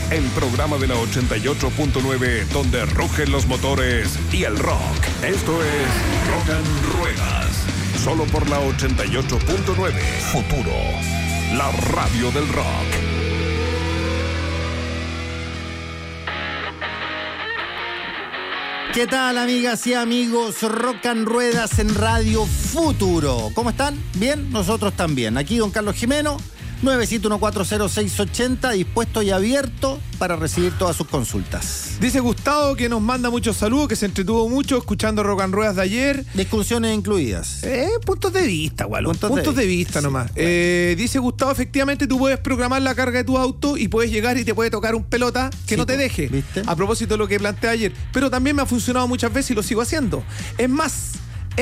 el programa de la 88.9 donde rugen los motores y el rock. Esto es Rock and Ruedas, solo por la 88.9 Futuro, la radio del rock. ¿Qué tal, amigas y amigos? Rock and Ruedas en Radio Futuro. ¿Cómo están? ¿Bien? Nosotros también. Aquí don Carlos Jimeno, 971-40680, dispuesto y abierto para recibir todas sus consultas. Dice Gustavo que nos manda muchos saludos, que se entretuvo mucho escuchando Rock and Ruedas de ayer. Discusiones incluidas. Puntos de vista, Gualo. Puntos de vista nomás. Sí, bueno. Dice Gustavo, efectivamente tú puedes programar la carga de tu auto y puedes llegar y te puede tocar un pelota que no te deje. ¿Viste? A propósito de lo que planteé ayer. Pero también me ha funcionado muchas veces y lo sigo haciendo. Es más,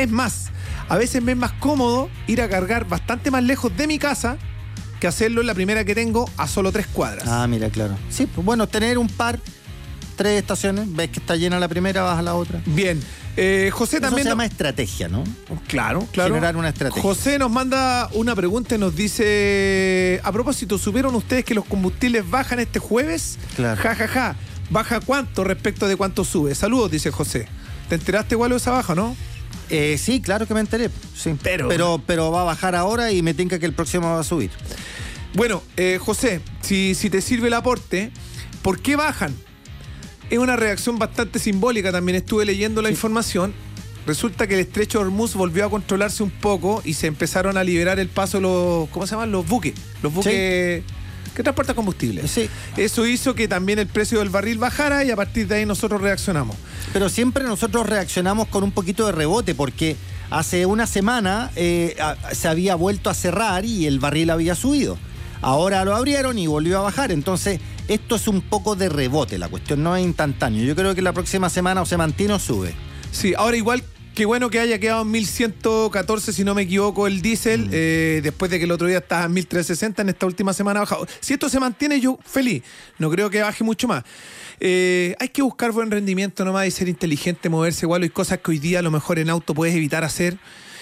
a veces me es más cómodo ir a cargar bastante más lejos de mi casa que hacerlo en la primera que tengo a solo 3 cuadras. Ah, mira, claro. Sí, pues bueno, tener un par, 3 estaciones, ves que está llena la primera, vas a la otra. Bien. José también... Eso se llama estrategia, ¿no? Claro. Generar una estrategia. José nos manda una pregunta y nos dice: a propósito, ¿supieron ustedes que los combustibles bajan este jueves? Claro. Ja. ¿Baja cuánto respecto de cuánto sube? Saludos, dice José. ¿Te enteraste igual de esa baja, no? Sí, claro que me enteré. Sí. Pero va a bajar ahora y me tinca que el próximo va a subir. Bueno, José, si te sirve el aporte, ¿por qué bajan? Es una reacción bastante simbólica, también estuve leyendo la información. Resulta que el estrecho de Hormuz volvió a controlarse un poco y se empezaron a liberar el paso los, ¿cómo se llaman? Los buques. Los buques que transportan combustible. Sí. Eso hizo que también el precio del barril bajara y a partir de ahí nosotros reaccionamos. Pero siempre nosotros reaccionamos con un poquito de rebote porque hace una semana se había vuelto a cerrar y el barril había subido. Ahora lo abrieron y volvió a bajar. Entonces, esto es un poco de rebote. La cuestión no es instantánea. Yo creo que la próxima semana o se mantiene o sube. Sí, ahora igual, qué bueno que haya quedado en 1114, si no me equivoco, el diésel, después de que el otro día estaba en 1360, en esta última semana ha bajado. Si esto se mantiene, yo feliz. No creo que baje mucho más. Hay que buscar buen rendimiento nomás y ser inteligente, moverse igual. Hay cosas que hoy día a lo mejor en auto puedes evitar hacer.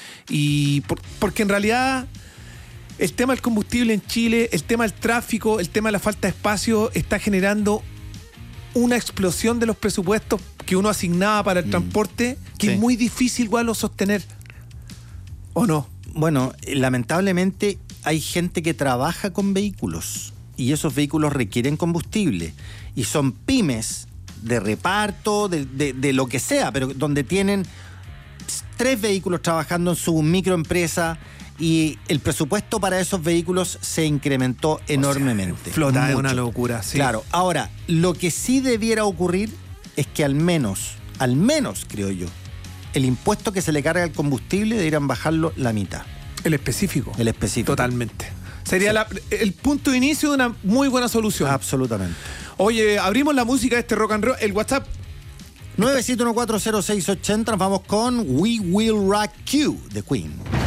Porque en realidad el tema del combustible en Chile, el tema del tráfico, el tema de la falta de espacio está generando una explosión de los presupuestos que uno asignaba para el transporte, que es muy difícil igual sostener. ¿O no? Bueno, lamentablemente hay gente que trabaja con vehículos y esos vehículos requieren combustible y son pymes de reparto, de lo que sea, pero donde tienen 3 vehículos trabajando en su microempresa y el presupuesto para esos vehículos se incrementó enormemente. Flota, es una locura, sí. Claro, ahora, lo que sí debiera ocurrir es que al menos, creo yo, el impuesto que se le carga al combustible deberían bajarlo la mitad. El específico. Totalmente. Sería el punto de inicio de una muy buena solución. Absolutamente. Oye, abrimos la música de este rock and roll. El WhatsApp 971-40680. Nos vamos con We Will Rock You de Queen.